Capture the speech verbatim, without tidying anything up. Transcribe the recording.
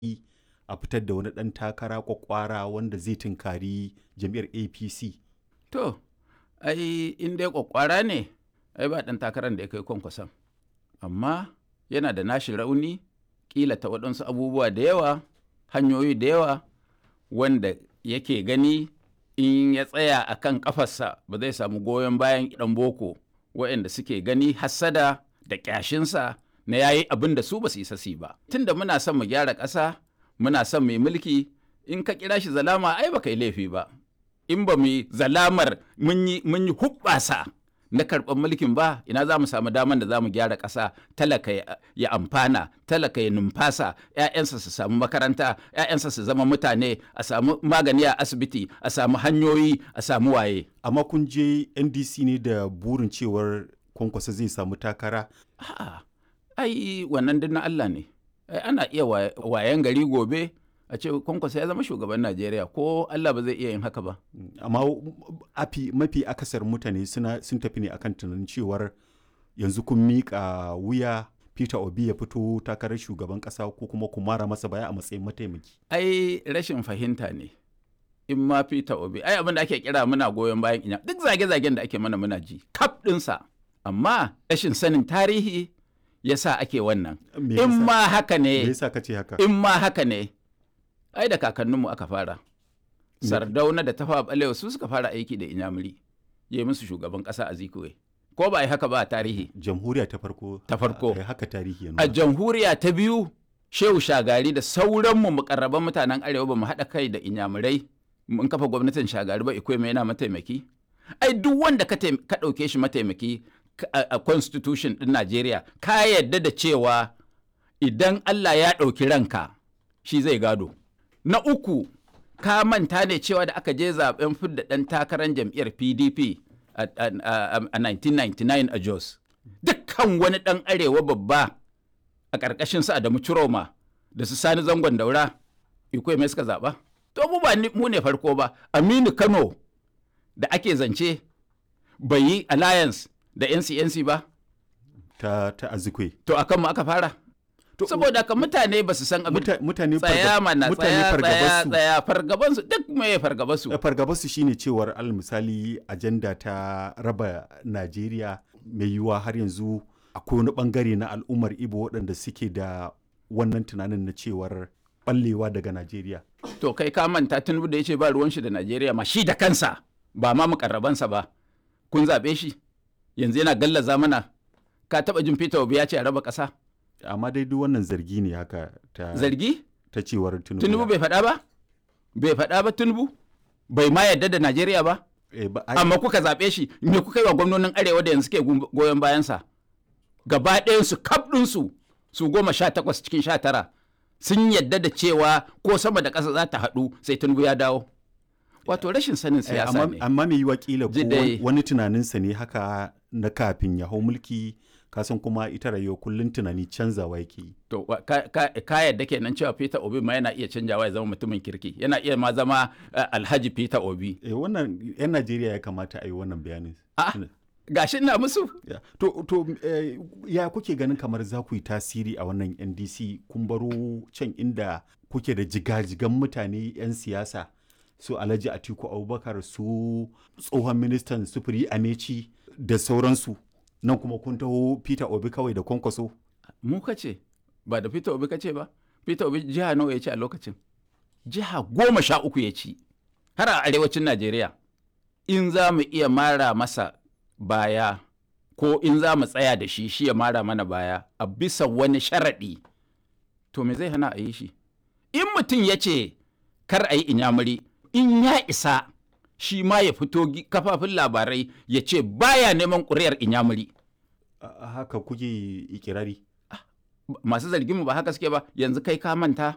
a fitar da wani ɗan takara kwakwara wanda zai tunkari jam'iyyar A P C. To, ai in dai kwakwara ne, ai ba ɗan takarar da ya kai Kwankwason. Amma yana da nashi rauni, ƙila ta waɗansu abubuwa da yawa, hanyoyi da yawa, wanda yake gani in ya tsaya a kan ƙafarsa ba zai samu goyon bayan ɗan boko waɗanda suke gani hassada da ƙyashinsa na yayi abin da su ba su isa su ba. Tunda muna son mu gyara ƙasa, muna son mai mulki, in ka kira shi zalama ai ba kai laifi ba. In ba mu yi zalamar mun yi mun yi hubbasa na karɓar mulkin ba, ina za mu samu daman da za mu gyara ƙasa, talaka ya amfana, talaka ya numfasa, 'ya'yansa su samu makaranta, 'ya'yansa su zama mutane, a samu magani a asibiti, a samu hanyoyi, a samu waye. Amma kun je N D C ne da burin cewar Kwankwaso zai samu takara? A'a, ai wannan duk na Allah ne. Ai ana iya wayan gari gobe a ce Kwankwaso ya zama shugaban Najeriya, ko Allah ba zai iya yin haka ba. Amma afi mafi akasar mutane suna sun tafi ne akan tunanin cewar yanzu kun miƙa wuya Peter Obi ya fito takarar shugaban ƙasa ko kuma ku mara masa baya a matsayin mataimaki. Ai rashin fahimta ne. In ma Peter Obi, ai abin da ake kira muna goyon bayan inya, duk zage-zagen da ake mana muna ji, kaf ɗinsa. Amma rashin sanin tarihi ya sa ake wannan. In ma haka ne, Me yasa kace haka? in ma haka ne, ai da kakanninmu aka fara. Sardauna da Tafawa Balewa su suka fara aiki da Inyamuri, ya musu shugaban ƙasa a Zikowe. Ko ba a yi haka ba a tarihi? Jamhuriya ta farko. Ta farko. A haka tarihi ya A nuna. jamhuriya ta biyu, Shehu Shagari da sauranmu mukarraban mutanen Arewa ba mu haɗa kai da Inyamurai mun kafa gwamnatin Shagari ba, Ikweme yana mataimaki. Ai duk wanda ka ɗauke shi mataimaki a constitution ɗin Najeriya, ka yarda da cewa idan Allah ya ɗauki ranka, shi zai gado. Na uku, ka manta ne cewa da aka je zaben fidda ɗan takarar jam'iyyar P D P a nineteen ninety-nine a Jos. Dukkan wani ɗan arewa babba a ƙarƙashin su Adamu Ciroma da su Sani Zangon Daura, Ikweme suka zaɓa. To mu ba mu ne farko ba, Aminu Kano da ake zance bai yi alliance da N C N C ba. Ta ta Azikwe. To akan mu aka fara. Saboda haka mutane ba su san abin. Mutane Tsaya mana, mutane tsaya, tsaya, fargabarsu. tsaya, fargabansu, duk me fargabansu. Fargabarsu shine cewar al misali ajanda ta raba Najeriya mai yiwuwa har yanzu akwai wani bangare na al'ummar Ibo waɗanda suke da wannan tunanin na cewar ballewa daga Najeriya. To kai ka manta Tinubu da ya ce ba ruwan shi da Najeriya ma shi da kansa ba ma mukarrabansa ba. Kun zaɓe shi yanzu yana gallaza mana. Ka taɓa jin Peter Obi ya ce a raba ƙasa? Amma dai duk wannan zargi ne haka ta Zargi? ta cewar Tinubu. Tinubu bai faɗa ba? Bai faɗa ba Tinubu? Bai ma yarda da Najeriya ba? Eh, ba ai- Amma kuka zaɓe shi, me kuka yi wa gwamnonin Arewa da yanzu suke goyon bayansa? Gaba ɗayansu, kaf ɗinsu, su goma sha takwas cikin sha tara, sun yadda da cewa ko sama da ƙasa za ta haɗu sai Tinubu ya dawo. Wato rashin sanin eh, siyasa amma ne. amma mai yiwuwa kila ko Ji dai. wani- wani tunaninsa ne haka na kafin ya hau mulki kasan kuma ita rayuwa kullum tunani canzawa yake yi. To wa- ka, ka, ka yadda kenan cewa Peter Obi ma yana iya canjawa ya zama mutumin kirki. Yana iya ma zama uh, Alhaji Peter Obi. Eh, wannan 'yan Najeriya ya kamata a yi wannan bayanin. Ah, gashi ina musu. Ya. To, to eh, ya kuke ganin kamar za ku yi tasiri a wannan N D C kun baro can inda kuke da jigajigan mutane 'yan siyasa su Alhaji Atiku Abubakar su tsohon ministan sufuri Amechi da sauransu nan kuma kun taho Peter Obi kawai da Kwankwaso. Mu kace ba da Peter Obi kace ba. Peter Obi jiha nawa ya ci a lokacin? Jiha goma sha uku ya ci. Har a arewacin Najeriya. In za mu iya mara masa baya ko in za mu tsaya da shi shi ya mara mana baya a bisa wani sharaɗi, to me zai hana a yi shi? In mutum ya ce kar a yi Inyamuri, in ya isa shi ma ya fito gi- kafafin labarai ya ce baya neman ƙuri'ar Inyamuri. A- Haka kuke ikirari. Masu zargin mu ba haka suke ba, yanzu kai ka manta